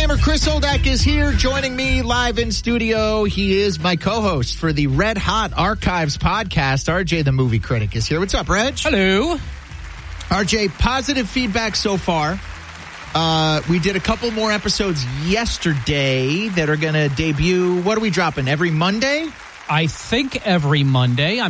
Gamer Chris Oldak is here joining me live in studio. He is my co-host for the Red Hot Archives podcast. RJ, the movie critic, is here. What's up, Reg? Hello. RJ, positive feedback so far. We did a couple more episodes yesterday that are going to debut. What are we dropping? Every Monday? I think every Monday.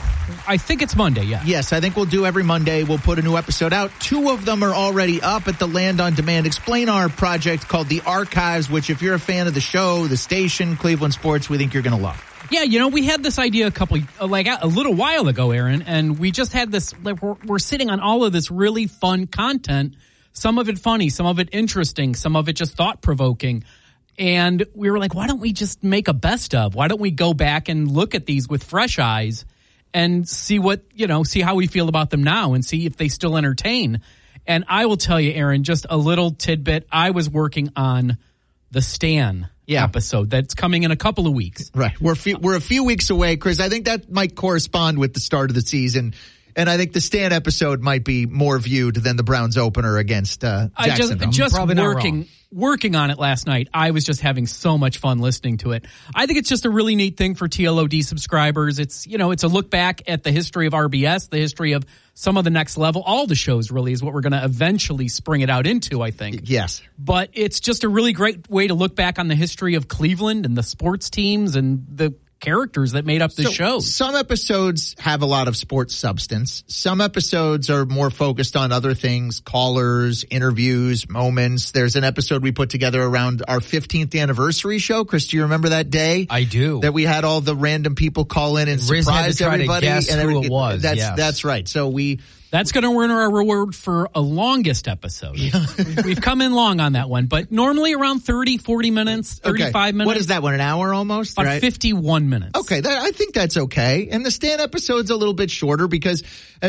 I think it's Monday, yeah. Yes, I think we'll do every Monday. We'll put a new episode out. 2 of them are already up at the Land on Demand. Explain our project called The Archives, which if you're a fan of the show, the station, Cleveland sports, we think you're going to love. Yeah, we had this idea a little while ago, Aaron, and we just had this, we're sitting on all of this really fun content, some of it funny, some of it interesting, some of it just thought-provoking. And we were like, why don't we just make a best of? Why don't we go back and look at these with fresh eyes and see see how we feel about them now and see if they still entertain. And I will tell you, Aaron, just a little tidbit. I was working on the Stan episode that's coming in a couple of weeks. Right. We're a few weeks away, Chris. I think that might correspond with the start of the season. And I think the Stan episode might be more viewed than the Browns opener against Jacksonville. Just working on it last night, I was just having so much fun listening to it. I think it's just a really neat thing for TLOD subscribers. It's, it's a look back at the history of RBS, the history of some of the next level. All the shows really is what we're going to eventually spring it out into, I think. Yes. But it's just a really great way to look back on the history of Cleveland and the sports teams and the characters that made up the show. Some episodes have a lot of sports substance. Some episodes are more focused on other things, callers, interviews, moments. There's an episode we put together around our 15th anniversary show. Chris, do you remember that day? I do. That we had all the random people call in and surprise everybody. To guess who it was. That's right. So that's going to earn our reward for a longest episode. We've come in long on that one, but normally around 30, 40 minutes, 35 minutes. What is that one, an hour almost? About 51 minutes. Okay, I think that's okay. And the Stan episode's a little bit shorter because,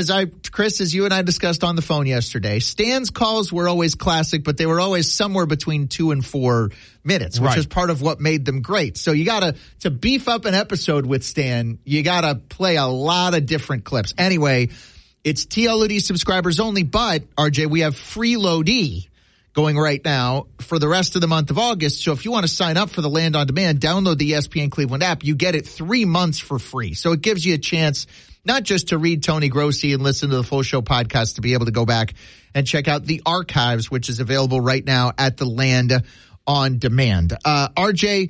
Chris, as you and I discussed on the phone yesterday, Stan's calls were always classic, but they were always somewhere between 2 and 4 minutes, which is part of what made them great. So you to beef up an episode with Stan, you gotta play a lot of different clips. Anyway, it's TLOD subscribers only, but, RJ, we have Freeload going right now for the rest of the month of August. So if you want to sign up for the Land on Demand, download the ESPN Cleveland app. You get it 3 months for free. So it gives you a chance not just to read Tony Grossi and listen to the full show podcast, to be able to go back and check out the archives, which is available right now at the Land on Demand. RJ,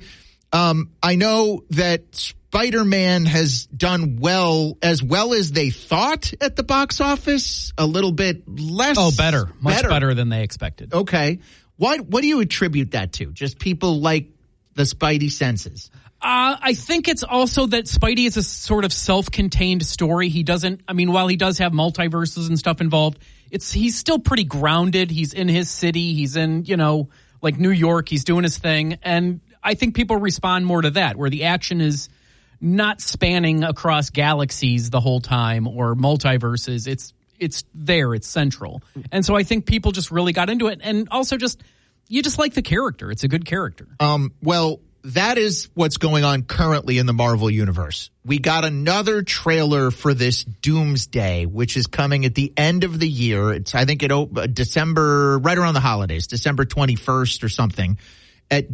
I know that Spider-Man has done well as they thought at the box office, a little bit less. Oh, better. Much better than they expected. Okay. What do you attribute that to? Just people like the Spidey senses? I think it's also that Spidey is a sort of self-contained story. While he does have multiverses and stuff involved, he's still pretty grounded. He's in his city. He's in, New York. He's doing his thing. And I think people respond more to that, where the action is not spanning across galaxies the whole time or multiverses. It's there. It's central. And so I think people just really got into it. And also you just like the character. It's a good character. Well, that is what's going on currently in the Marvel Universe. We got another trailer for this Doomsday, which is coming at the end of the year. I think December, right around the holidays, December 21st or something, at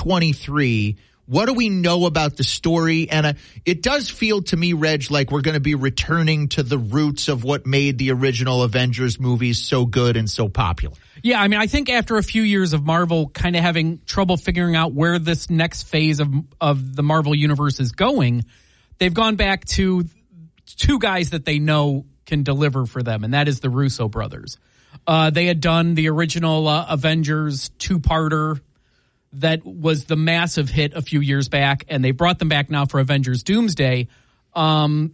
D23. What do we know about the story? And it does feel to me, Reg, like we're going to be returning to the roots of what made the original Avengers movies so good and so popular. Yeah, I think after a few years of Marvel kind of having trouble figuring out where this next phase of the Marvel universe is going, they've gone back to 2 guys that they know can deliver for them, and that is the Russo brothers. They had done the original Avengers 2-parter that was the massive hit a few years back, and they brought them back now for Avengers Doomsday. And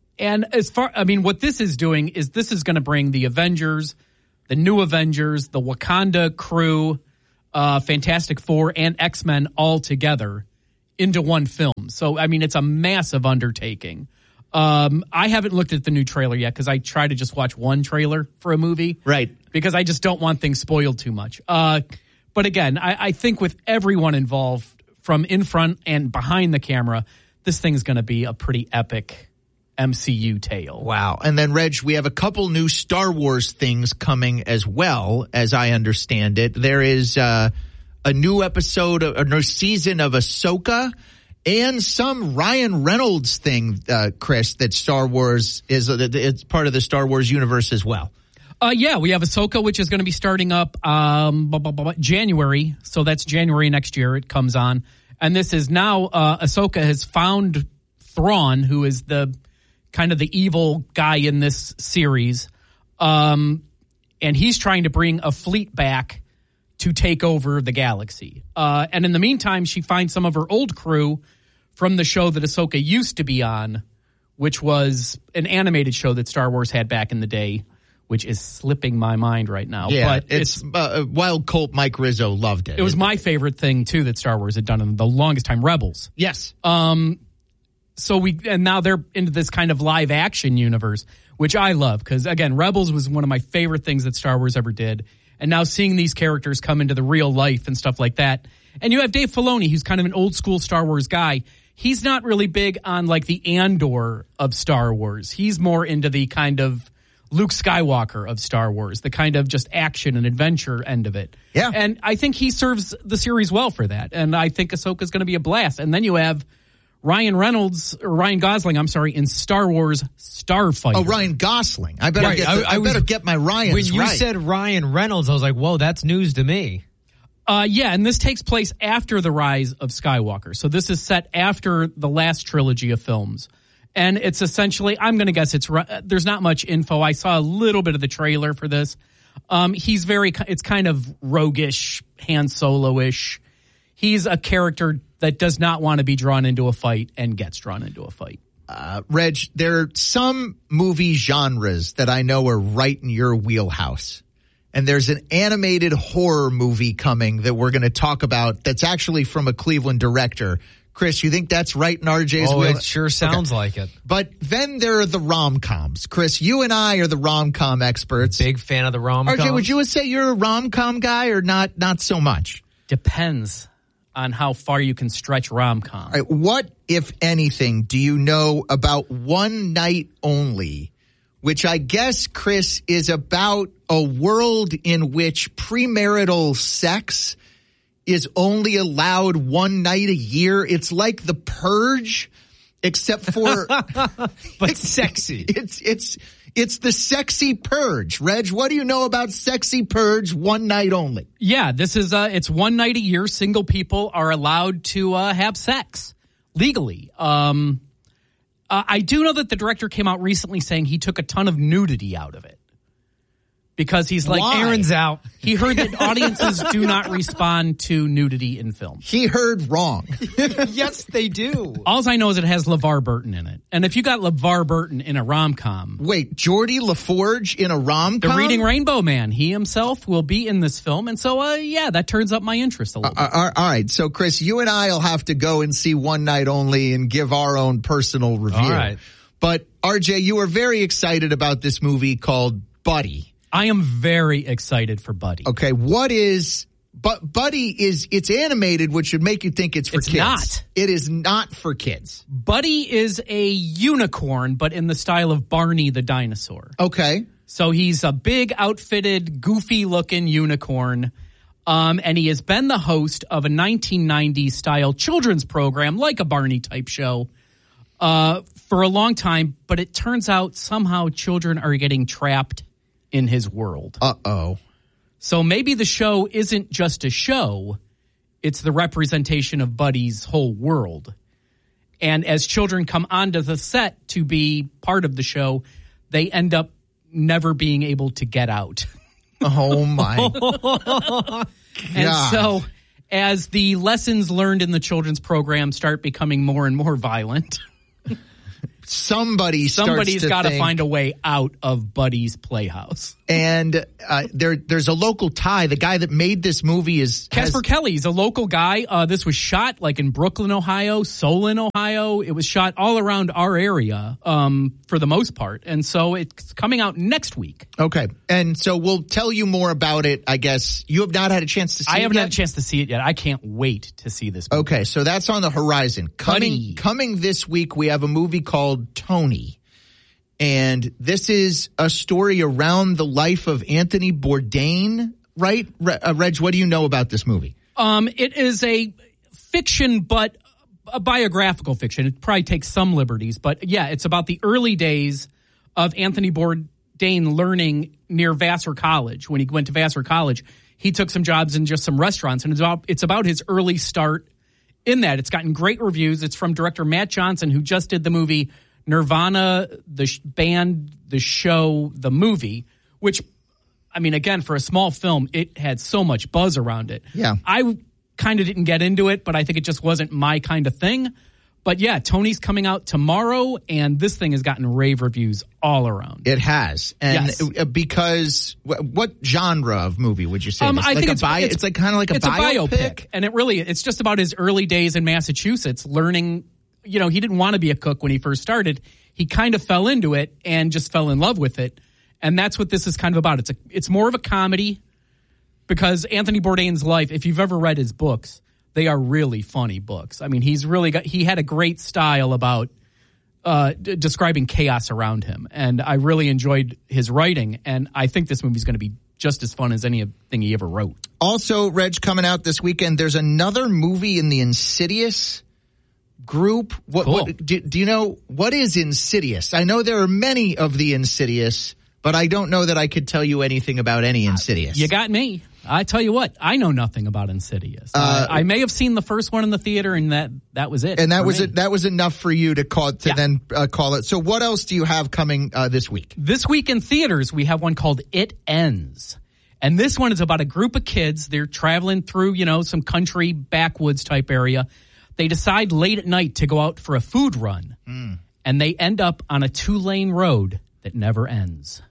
what this is doing is this is going to bring the Avengers, the new Avengers, the Wakanda crew, Fantastic Four, and X-Men all together into one film. So, it's a massive undertaking. I haven't looked at the new trailer yet because I try to just watch one trailer for a movie. Right. Because I just don't want things spoiled too much. But again, I think with everyone involved from in front and behind the camera, this thing's going to be a pretty epic MCU tale. Wow. And then, Reg, we have a couple new Star Wars things coming as well, as I understand it. There is a new episode, a new season of Ahsoka, and some Ryan Reynolds thing, Chris, that Star Wars it's part of the Star Wars universe as well. Yeah, we have Ahsoka, which is going to be starting up January. So that's January next year. It comes on. And this is now Ahsoka has found Thrawn, who is the kind of the evil guy in this series. And he's trying to bring a fleet back to take over the galaxy. And in the meantime, she finds some of her old crew from the show that Ahsoka used to be on, which was an animated show that Star Wars had back in the day, which is slipping my mind right now. Yeah, but it's Wild Colt Mike Rizzo loved it. It was my favorite thing, too, that Star Wars had done in the longest time, Rebels. Yes. And now they're into this kind of live action universe, which I love because, again, Rebels was one of my favorite things that Star Wars ever did. And now seeing these characters come into the real life and stuff like that. And you have Dave Filoni, who's kind of an old school Star Wars guy. He's not really big on like the Andor of Star Wars. He's more into the kind of Luke Skywalker of Star Wars, the kind of just action and adventure end of it. Yeah. And I think he serves the series well for that. And I think Ahsoka's going to be a blast. And then you have Ryan Gosling, in Star Wars Starfighter. Oh, Ryan Gosling. I better get my Ryans when you right. said Ryan Reynolds, I was like, whoa, that's news to me. Yeah, and this takes place after the rise of Skywalker. So this is set after the last trilogy of films. And it's essentially, I'm going to guess there's not much info. I saw a little bit of the trailer for this. It's kind of roguish, Han Solo-ish. He's a character that does not want to be drawn into a fight and gets drawn into a fight. Reg, there are some movie genres that I know are right in your wheelhouse. And there's an animated horror movie coming that we're going to talk about that's actually from a Cleveland director. Chris, you think that's right in RJ's wheelhouse? It sure sounds like it. But then there are the rom-coms. Chris, you and I are the rom-com experts. Big fan of the rom-coms. RJ, would you say you're a rom-com guy or not so much? Depends on how far you can stretch rom-com. All right, what, if anything, do you know about One Night Only, which I guess, Chris, is about a world in which premarital sex is only allowed one night a year? It's like The Purge, except for but sexy. It's the sexy purge. Reg, what do you know about sexy purge one night only? Yeah, this is it's one night a year. Single people are allowed to have sex legally. I do know that the director came out recently saying he took a ton of nudity out of it. Because he's like, Why? Aaron's out. He heard that audiences do not respond to nudity in film. He heard wrong. Yes, they do. All I know is it has LeVar Burton in it. And if you got LeVar Burton in a rom-com. Wait, Geordie LaForge in a rom-com? The Reading Rainbow Man. He himself will be in this film. And so, that turns up my interest a little bit. All right. So, Chris, you and I will have to go and see One Night Only and give our own personal review. All right. But, RJ, you are very excited about this movie called Buddy. I am very excited for Buddy. Okay, Buddy it's animated, which should make you think it's for kids. It's not. It is not for kids. Buddy is a unicorn, but in the style of Barney the dinosaur. Okay. So he's a big, outfitted, goofy-looking unicorn, and he has been the host of a 1990s-style children's program, like a Barney-type show, for a long time. But it turns out somehow children are getting trapped in his world. Uh-oh. So maybe the show isn't just a show, it's the representation of Buddy's whole world. And as children come onto the set to be part of the show, they end up never being able to get out. Oh, my. And so as the lessons learned in the children's program start becoming more and more violent, somebody's got to find a way out of Buddy's playhouse. And there's a local tie. The guy that made this movie is Casper Kelly. He's a local guy. This was shot like in Brooklyn, Ohio, Solon, Ohio. It was shot all around our area for the most part. And so it's coming out next week. Okay. And so we'll tell you more about it, I guess. You have not had a chance to see it yet? I haven't had a chance to see it yet. I can't wait to see this movie. Okay, so that's on the horizon. Coming this week, we have a movie called Tony. And this is a story around the life of Anthony Bourdain, right? Reg, what do you know about this movie? It is a fiction, but a biographical fiction. It probably takes some liberties, but yeah, it's about the early days of Anthony Bourdain learning near Vassar College. When he went to Vassar College, he took some jobs in just some restaurants, and it's about his early start in that. It's gotten great reviews. It's from director Matt Johnson, who just did the movie Nirvana, the band, the show, the movie, which, I mean, again, for a small film, it had so much buzz around it. Yeah. I kind of didn't get into it, but I think it just wasn't my kind of thing. But yeah, Tony's coming out tomorrow, and this thing has gotten rave reviews all around. It has. And Yes. because what genre of movie would you say? I think it's like kind of like a it's biopic. a biopic, and it's just about his early days in Massachusetts learning. You know, he didn't want to be a cook when he first started. He kind of fell into it and just fell in love with it, and that's what this is kind of about. It's more of a comedy because Anthony Bourdain's life, if you've ever read his books, they are really funny books. I mean, he had a great style about describing chaos around him, and I really enjoyed his writing, and I think this movie's going to be just as fun as anything he ever wrote. Also, Reg, coming out this weekend, there's another movie in the Insidious group. Cool. Do you know what is Insidious? I know there are many of the Insidious, but I don't know that I could tell you anything about any Insidious. You got me. I tell you what, I know nothing about Insidious. I may have seen the first one in the theater, and that was it. And that was it. That was enough for you to call it. So what else do you have coming this week? This week in theaters, we have one called It Ends. And this one is about a group of kids. They're traveling through, some country backwoods type area. They decide late at night to go out for a food run. And they end up on a 2-lane road that never ends.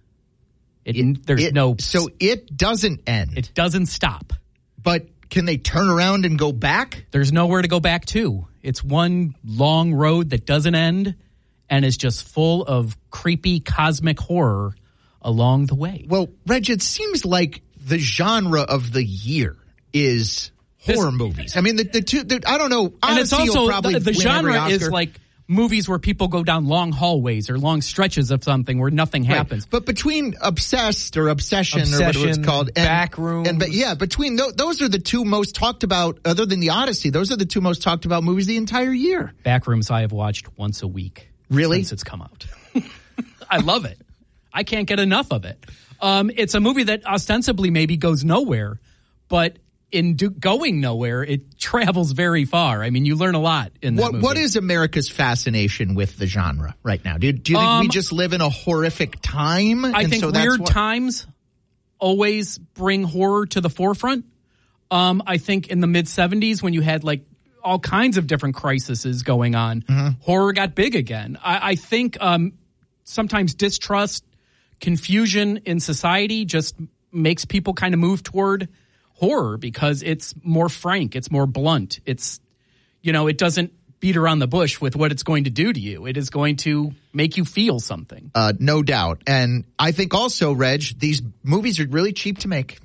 So it doesn't end. It doesn't stop. But can they turn around and go back? There's nowhere to go back to. It's one long road that doesn't end and is just full of creepy cosmic horror along the way. Well, Reg, it seems like the genre of the year is horror movies. I mean, the two. I don't know. And it's also the genre is like movies where people go down long hallways or long stretches of something where nothing happens. But between Obsessed or Obsession or whatever it's called, and Backrooms, between those are the two most talked about, other than The Odyssey. Those are the two most talked about movies the entire year. Backrooms I have watched once a week. Really? Since it's come out. I love it. I can't get enough of it. It's a movie that ostensibly maybe goes nowhere, but in going nowhere, it travels very far. I mean, you learn a lot in that movie. What is America's fascination with the genre right now? Do you think we just live in a horrific time? I think weird times always bring horror to the forefront. I think in the mid-'70s when you had like all kinds of different crises going on, horror got big again. I think sometimes distrust, confusion in society just makes people kind of move toward horror because it's more frank, it's more blunt. It's, it doesn't beat around the bush with what it's going to do to you. It is going to make you feel something. No doubt. And I think also, Reg, these movies are really cheap to make.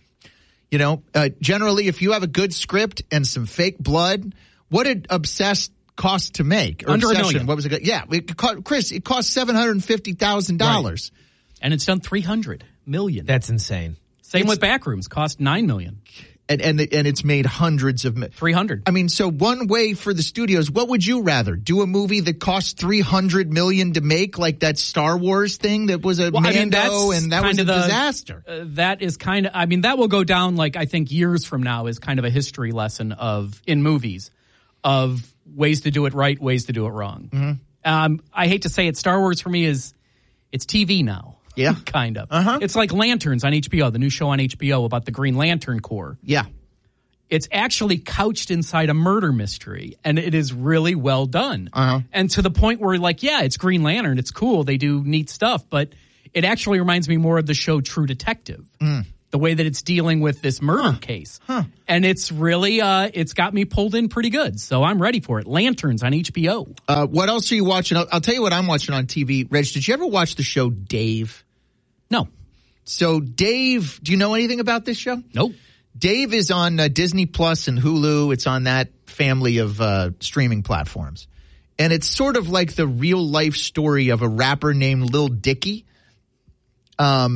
Generally, if you have a good script and some fake blood, what did Obsessed cost to make? Or Under Obsession, $1 million. What was it? Yeah, Chris, it cost $750,000. Right. And it's done $300 million. That's insane. Same with Backrooms, cost $9 million. And it's made hundreds of 300. I mean, so one way for the studios, what would you rather? Do a movie that cost $300 million to make, like that Star Wars thing that was Mando, and that was a disaster? That is kind of, I mean, that will go down like I think years from now is kind of a history lesson in movies of ways to do it right, ways to do it wrong. I hate to say it, Star Wars for me it's TV now. Yeah. Kind of. It's like Lanterns on HBO, the new show on HBO about the Green Lantern Corps. Yeah. It's actually couched inside a murder mystery, and it is really well done. And to the point where, it's Green Lantern, it's cool, they do neat stuff, but it actually reminds me more of the show True Detective. The way that it's dealing with this murder case. And it's really, it's got me pulled in pretty good. So I'm ready for it. Lanterns on HBO. What else are you watching? I'll tell you what I'm watching on TV. Reg, did you ever watch the show Dave? No. So Dave, do you know anything about this show? Nope. Dave is on Disney Plus and Hulu. It's on that family of streaming platforms. And it's sort of like the real life story of a rapper named Lil Dicky.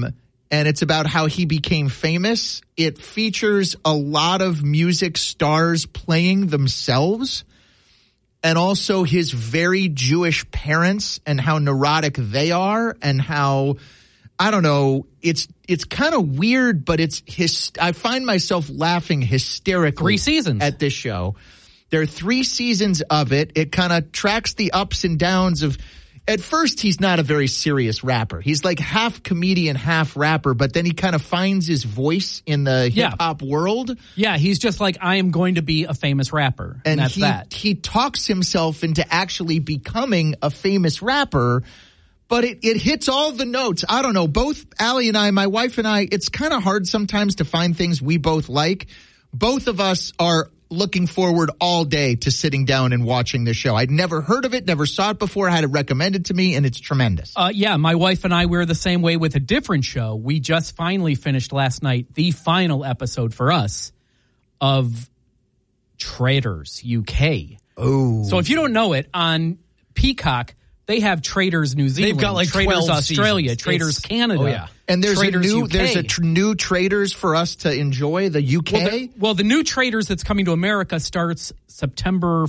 and it's about how he became famous. It features a lot of music stars playing themselves, and also his very Jewish parents and how neurotic they are, and how, I don't know, it's kind of weird, but I find myself laughing hysterically 3 seasons at this show. There are 3 seasons of it. It kind of tracks the ups and downs of, at first he's not a very serious rapper. He's like half comedian, half rapper, but then he kind of finds his voice in the hip hop world. Yeah, he's just like, I am going to be a famous rapper. And that's that. He talks himself into actually becoming a famous rapper, but it hits all the notes. I don't know. Both Allie and I, my wife and I, it's kind of hard sometimes to find things we both like. Both of us are looking forward all day to sitting down and watching this show. I'd never heard of it, never saw it before, had it recommended to me, and it's tremendous. Yeah, my wife and I, we're the same way with a different show. We just finally finished last night the final episode for us of Traitors UK. Oh. So if you don't know it, on Peacock, they have Traitors New Zealand, They've got like Traitors 12 Australia, seasons. Traitors Canada. Oh, yeah. And there's Traitors UK. new Traitors for us to enjoy, the UK? Well, the new Traitors that's coming to America starts September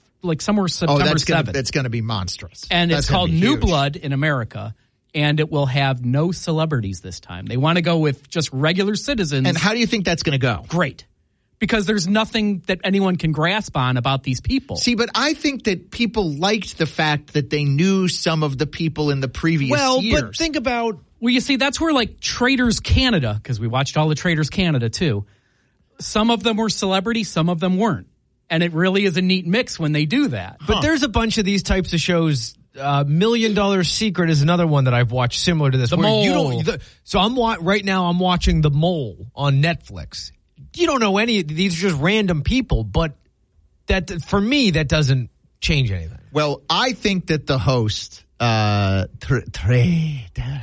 7th. That's going to be monstrous. And That's it's gonna called be New huge. Blood in America, and it will have no celebrities this time. They want to go with just regular citizens. And how do you think that's going to go? Great. Because there's nothing that anyone can grasp on about these people. See, but I think that people liked the fact that they knew some of the people in the previous years. But think about... Well, you see, that's where like Traitors Canada, because we watched all the Traitors Canada too. Some of them were celebrities, some of them weren't. And it really is a neat mix when they do that. But there's a bunch of these types of shows. $1 Million Secret is another one that I've watched similar to this. The where Mole. Right now I'm watching The Mole on Netflix. You don't know any of these are just random people, but that for me that doesn't change anything. Well, I think that the host, Traitors.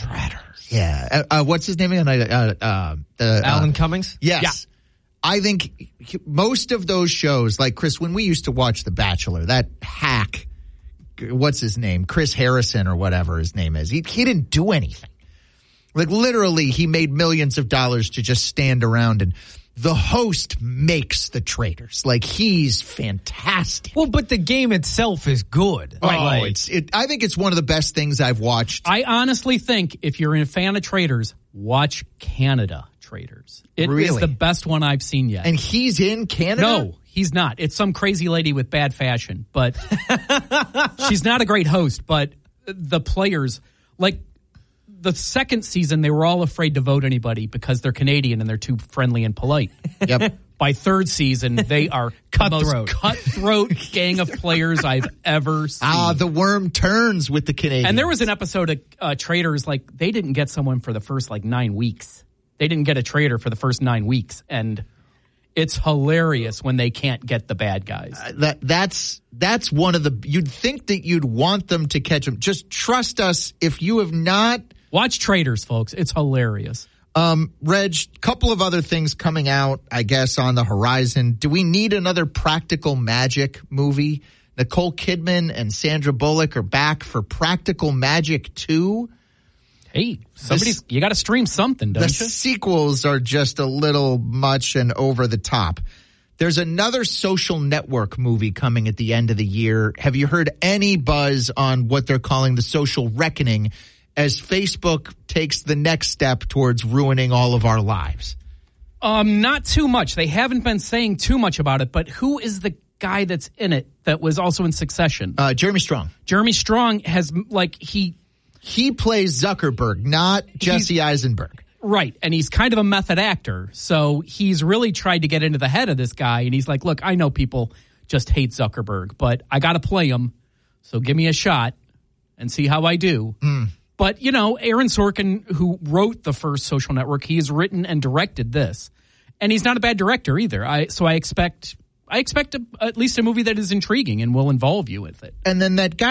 Yeah. What's his name again? Alan Cummings? Yes. Yeah. I think most of those shows, like Chris, when we used to watch The Bachelor, that hack, what's his name? Chris Harrison or whatever his name is. He didn't do anything. Like literally he made millions of dollars to just stand around, and the host makes the Traitors. Like he's fantastic. Well, but the game itself is good. I think it's one of the best things I've watched. I honestly think if you're a fan of Traitors, watch Canada Traitors. It is Really? the best one I've seen yet. And he's in Canada? No, he's not. It's some crazy lady with bad fashion, but she's not a great host. But the players, like the second season, they were all afraid to vote anybody because they're Canadian and they're too friendly and polite. Yep. By third season, they are the most Cutthroat. cutthroat gang of players I've ever seen. The worm turns with the Canadians. And there was an episode of Traitors, like they didn't get someone for the first 9 weeks. They didn't get a traitor for the first 9 weeks, and it's hilarious when they can't get the bad guys. That's one of the. You'd think that you'd want them to catch them. Just trust us. If you have not, Watch Traitors, folks. It's hilarious. Reg, couple of other things coming out, I guess, on the horizon. Do we need another Practical Magic movie? Nicole Kidman and Sandra Bullock are back for Practical Magic 2. Hey, you got to stream something, don't The you? sequels are just a little much and over the top. There's another Social Network movie coming at the end of the year. Have you heard any buzz on what they're calling the Social Reckoning as Facebook takes the next step towards ruining all of our lives? Not too much. They haven't been saying too much about it, but who is the guy that's in it that was also in Succession? Jeremy Strong. Jeremy Strong has, He plays Zuckerberg, not Jesse Eisenberg. Right, and he's kind of a method actor, so he's really tried to get into the head of this guy, and he's like, look, I know people just hate Zuckerberg, but I got to play him, so give me a shot and see how I do. But, Aaron Sorkin, who wrote the first Social Network, he has written and directed this, and he's not a bad director either. So I expect at least a movie that is intriguing and will involve you with it. And then that guy